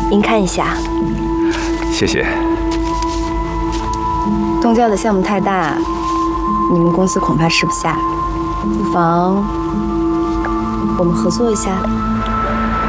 您看一下。 谢谢。 东郊的项目太大，你们公司恐怕吃不下，不妨我们合作一下。